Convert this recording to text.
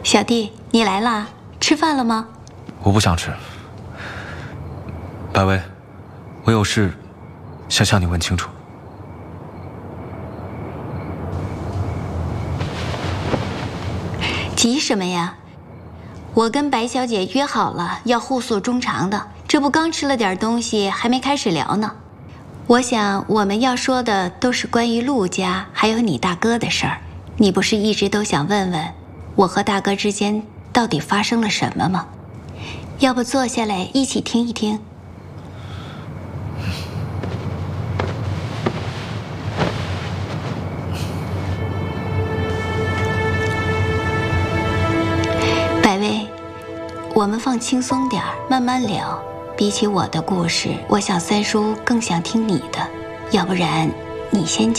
小弟，你来啦？吃饭了吗？ 我不想吃。百薇，我有事想向你问清楚。 急什么呀？我跟白小姐约好了要互诉衷肠的，这不刚吃了点东西，还没开始聊呢。我想我们要说的都是关于陆家还有你大哥的事儿。你不是一直都想问问我和大哥之间到底发生了什么吗？要不坐下来一起听一听？百薇，我们放轻松点儿，慢慢聊。比起我的故事，我想三叔更想听你的，要不然你先讲。